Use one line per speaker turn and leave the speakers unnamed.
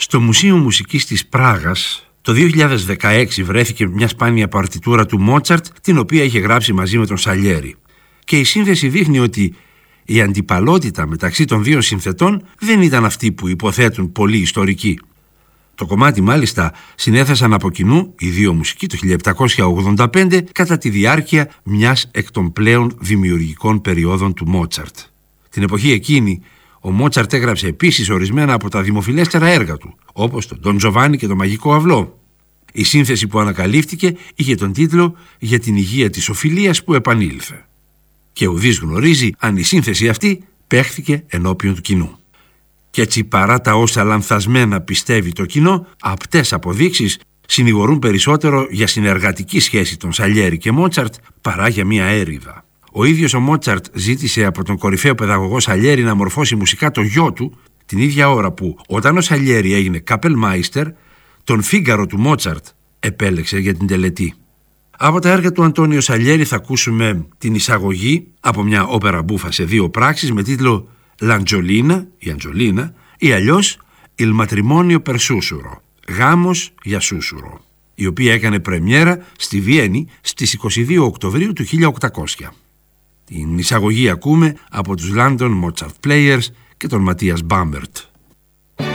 Στο Μουσείο Μουσικής της Πράγας το 2016 βρέθηκε μια σπάνια παρτιτούρα του Μότσαρτ, την οποία είχε γράψει μαζί με τον Σαλιέρι. Και η σύνθεση δείχνει ότι η αντιπαλότητα μεταξύ των δύο συνθετών δεν ήταν αυτή που υποθέτουν πολλοί ιστορικοί. Το κομμάτι μάλιστα συνέθεσαν από κοινού οι δύο μουσικοί το 1785 κατά τη διάρκεια μιας εκ των πλέον δημιουργικών περιόδων του Μότσαρτ. Την εποχή εκείνη ο Μότσαρτ έγραψε επίσης ορισμένα από τα δημοφιλέστερα έργα του, όπως τον Ντον Τζοβάνι και το Μαγικό Αυλό. Η σύνθεση που ανακαλύφθηκε είχε τον τίτλο «Για την υγεία της οφιλίας που επανήλθε». Και ουδής γνωρίζει αν η σύνθεση αυτή παίχθηκε ενώπιον του κοινού. Κι έτσι, παρά τα όσα λανθασμένα πιστεύει το κοινό, απτές αποδείξεις συνηγορούν περισσότερο για συνεργατική σχέση των Σαλιέρι και Μότσαρτ παρά για μια έρηδα. Ο ίδιος ο Μότσαρτ ζήτησε από τον κορυφαίο παιδαγωγό Σαλιέρι να μορφώσει μουσικά το γιο του την ίδια ώρα που, όταν ο Σαλιέρι έγινε Καπελμάιστερ, τον Φίγκαρο του Μότσαρτ επέλεξε για την τελετή. Από τα έργα του Αντώνιο Σαλιέρι θα ακούσουμε την εισαγωγή από μια όπερα μπούφα σε δύο πράξεις με τίτλο «L'Angiolina», η Αντζολίνα, ή αλλιώς «Il matrimonio per Sussurro», «Γάμος για Σούσουρο», η οποία έκανε πρεμιέρα στη Βιέννη στις 22 Οκτωβρίου του 1800. Την εισαγωγή ακούμε από τους London Mozart Players και τον Ματίας Μπάμπερτ.